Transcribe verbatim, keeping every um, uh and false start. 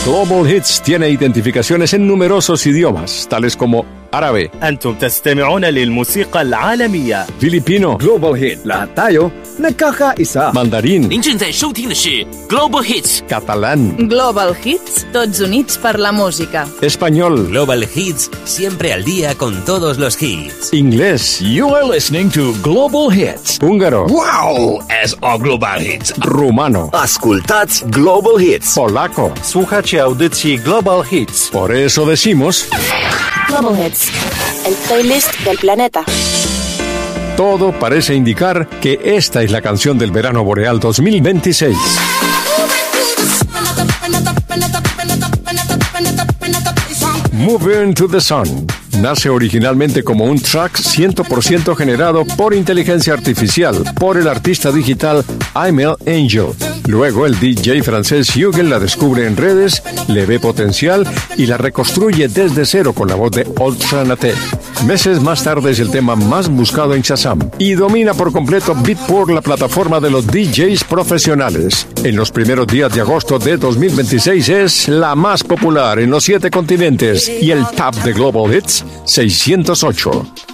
Global Hits tiene identificaciones en numerosos idiomas, tales como árabe, أنتم تستمعون للموسيقى العالمية. filipino, Global Hit, lahat tayo nagkakaisa. mandarín, 您正在收听的是 Global Hits catalán, Global Hits, tots units per la música. español, Global Hits, siempre al día con todos los hits. inglés, You are listening to Global Hits. húngaro, Wow! S O Global Hits. rumano, Ascultați Global Hits. polaco. Słuchacie audycji Global Hits. Por eso decimos, Global Hits, el playlist del planeta. todo parece indicar que esta es la canción del verano boreal dos mil veintiséis. Move into the Sun nace originalmente como un track cien por ciento generado por inteligencia artificial por el artista digital Emil Angel. Luego el D J francés Hugues la descubre en redes, le ve potencial y la reconstruye desde cero con la voz de Ultra Naté. Meses más tarde es el tema más buscado en Shazam y domina por completo Beatport, la plataforma de los D Js profesionales. En los primeros días de agosto de dos mil veintiséis es la más popular en los siete continentes y el top de Global Hits seiscientos ocho.